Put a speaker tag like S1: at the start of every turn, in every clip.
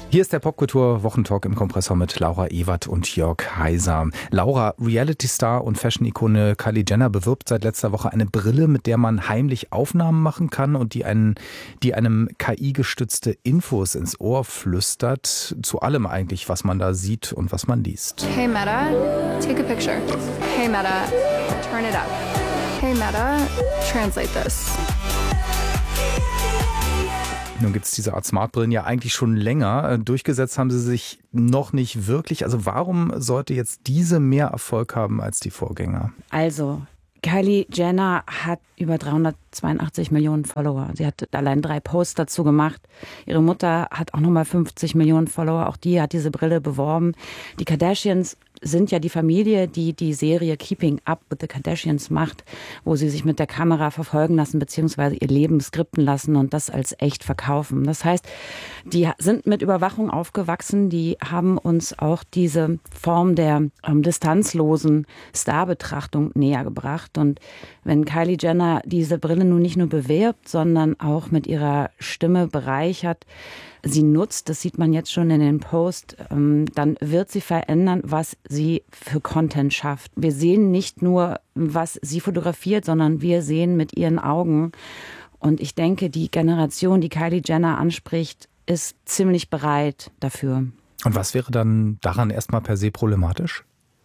S1: Hier ist der Popkultur-Wochentalk im Kompressor mit Laura Ewert und Jörg Heiser. Laura, Reality-Star und Fashion-Ikone Kylie Jenner bewirbt seit letzter Woche eine Brille, mit der man heimlich Aufnahmen machen kann und die einem KI-gestützte Infos ins Ohr flüstert. Zu allem eigentlich, was man da sieht und was man liest.
S2: Hey Meta, take a picture. Hey Meta, turn it up. Hey Meta, translate this.
S1: Nun gibt es diese Art Smartbrillen ja eigentlich schon länger. Durchgesetzt haben sie sich noch nicht wirklich. Also warum sollte jetzt diese mehr Erfolg haben als die Vorgänger?
S3: Also, Kylie Jenner hat über 382 Millionen Follower. Sie hat allein 3 Posts dazu gemacht. Ihre Mutter hat auch nochmal 50 Millionen Follower. Auch die hat diese Brille beworben. Die Kardashians sind ja die Familie, die die Serie Keeping Up with the Kardashians macht, wo sie sich mit der Kamera verfolgen lassen, beziehungsweise ihr Leben skripten lassen und das als echt verkaufen. Das heißt, die sind mit Überwachung aufgewachsen, die haben uns auch diese Form der distanzlosen Starbetrachtung näher gebracht. Und wenn Kylie Jenner diese Brille nun nicht nur bewirbt, sondern auch mit ihrer Stimme bereichert, sie nutzt, das sieht man jetzt schon in den Posts, dann wird sie verändern, was sie für Content schafft. Wir sehen nicht nur, was sie fotografiert, sondern wir sehen mit ihren Augen. Und ich denke, die Generation, die Kylie Jenner anspricht, ist ziemlich bereit dafür.
S1: Und was wäre dann daran erstmal per se problematisch?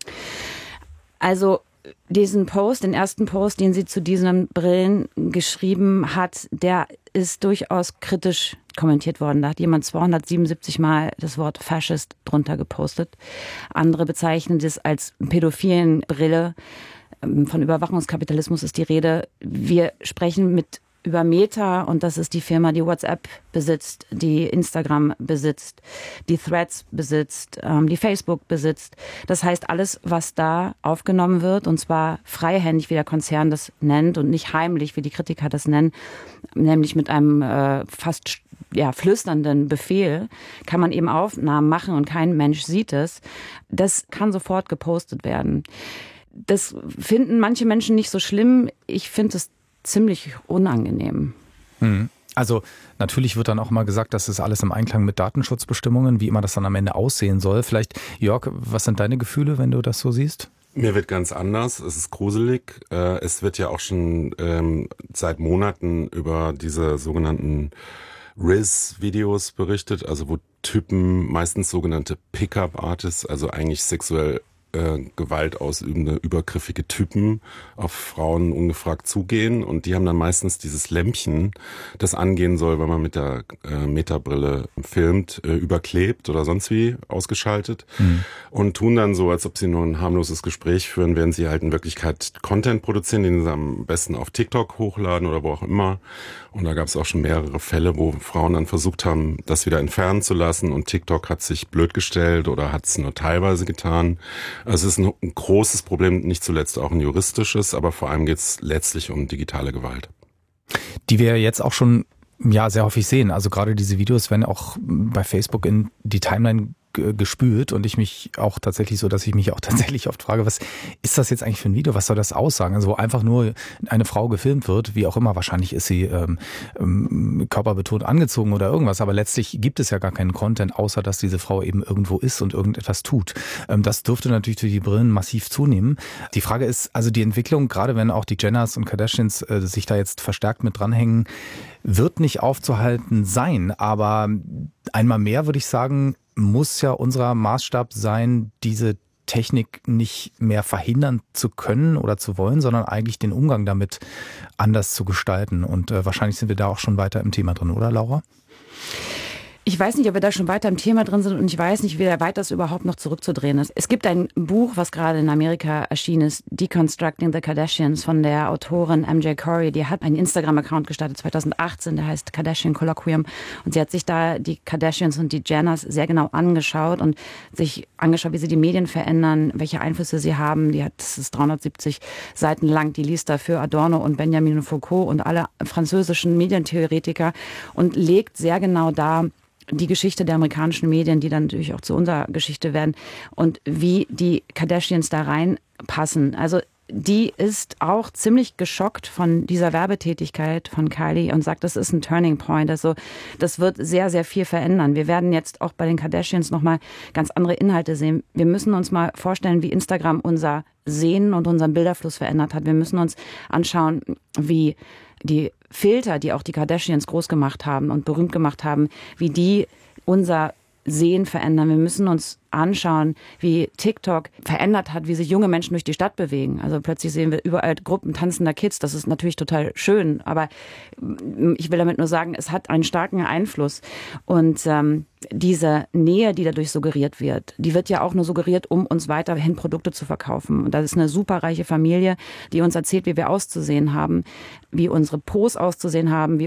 S3: Also diesen Post, den ersten Post, den sie zu diesen Brillen geschrieben hat, der ist durchaus kritisch kommentiert worden. Da hat jemand 277 Mal das Wort Fascist drunter gepostet. Andere bezeichnen das als pädophilen Brille. Von Überwachungskapitalismus ist die Rede. Wir sprechen über Meta, und das ist die Firma, die WhatsApp besitzt, die Instagram besitzt, die Threads besitzt, die Facebook besitzt. Das heißt, alles, was da aufgenommen wird, und zwar freihändig, wie der Konzern das nennt, und nicht heimlich, wie die Kritiker das nennen, nämlich mit einem fast flüsternden Befehl, kann man eben Aufnahmen machen und kein Mensch sieht es. Das kann sofort gepostet werden. Das finden manche Menschen nicht so schlimm. Ich finde es ziemlich unangenehm.
S1: Also natürlich wird dann auch mal gesagt, das ist alles im Einklang mit Datenschutzbestimmungen, wie immer das dann am Ende aussehen soll. Vielleicht, Jörg, was sind deine Gefühle, wenn du das so siehst?
S4: Mir wird ganz anders. Es ist gruselig. Es wird ja auch schon seit Monaten über diese sogenannten Riz-Videos berichtet, also wo Typen, meistens sogenannte Pickup-Artists, also eigentlich sexuell Gewalt ausübende, übergriffige Typen auf Frauen ungefragt zugehen, und die haben dann meistens dieses Lämpchen, das angehen soll, wenn man mit der Meta-Brille filmt, überklebt oder sonst wie ausgeschaltet und tun dann so, als ob sie nur ein harmloses Gespräch führen, während sie halt in Wirklichkeit Content produzieren, den sie am besten auf TikTok hochladen oder wo auch immer. Und da gab es auch schon mehrere Fälle, wo Frauen dann versucht haben, das wieder entfernen zu lassen, und TikTok hat sich blöd gestellt oder hat es nur teilweise getan. Also es ist ein großes Problem, nicht zuletzt auch ein juristisches, aber vor allem geht es letztlich um digitale Gewalt.
S1: Die wir jetzt auch schon sehr häufig sehen. Also gerade diese Videos werden auch bei Facebook in die Timeline gespült, und ich mich auch tatsächlich so, dass ich mich auch tatsächlich oft frage, was ist das jetzt eigentlich für ein Video? Was soll das aussagen? Also wo einfach nur eine Frau gefilmt wird, wie auch immer, wahrscheinlich ist sie körperbetont angezogen oder irgendwas, aber letztlich gibt es ja gar keinen Content, außer dass diese Frau eben irgendwo ist und irgendetwas tut. Das dürfte natürlich durch die Brillen massiv zunehmen. Die Frage ist, also die Entwicklung, gerade wenn auch die Jenners und Kardashians sich da jetzt verstärkt mit dranhängen, wird nicht aufzuhalten sein, aber einmal mehr würde ich sagen, muss ja unser Maßstab sein, diese Technik nicht mehr verhindern zu können oder zu wollen, sondern eigentlich den Umgang damit anders zu gestalten. Und wahrscheinlich sind wir da auch schon weiter im Thema drin, oder Laura?
S3: Ich weiß nicht, ob wir da schon weiter im Thema drin sind, und ich weiß nicht, wie weit das überhaupt noch zurückzudrehen ist. Es gibt ein Buch, was gerade in Amerika erschienen ist, Deconstructing the Kardashians, von der Autorin MJ Corey. Die hat einen Instagram-Account gestartet 2018, der heißt Kardashian Colloquium. Und sie hat sich da die Kardashians und die Jenners sehr genau angeschaut und sich angeschaut, wie sie die Medien verändern, welche Einflüsse sie haben. Das ist 370 Seiten lang. Die liest dafür Adorno und Benjamin Foucault und alle französischen Medientheoretiker und legt sehr genau dar, die Geschichte der amerikanischen Medien, die dann natürlich auch zu unserer Geschichte werden, und wie die Kardashians da reinpassen. Also die ist auch ziemlich geschockt von dieser Werbetätigkeit von Kylie und sagt, das ist ein Turning Point. Also das wird sehr, sehr viel verändern. Wir werden jetzt auch bei den Kardashians nochmal ganz andere Inhalte sehen. Wir müssen uns mal vorstellen, wie Instagram unser Sehen und unseren Bilderfluss verändert hat. Wir müssen uns anschauen, wie die Filter, die auch die Kardashians groß gemacht haben und berühmt gemacht haben, wie die unser Sehen verändern. Wir müssen uns anschauen, wie TikTok verändert hat, wie sich junge Menschen durch die Stadt bewegen. Also plötzlich sehen wir überall Gruppen tanzender Kids. Das ist natürlich total schön, aber ich will damit nur sagen, es hat einen starken Einfluss. Und diese Nähe, die dadurch suggeriert wird, die wird ja auch nur suggeriert, um uns weiterhin Produkte zu verkaufen. Und das ist eine superreiche Familie, die uns erzählt, wie wir auszusehen haben, wie unsere Pose auszusehen haben, wie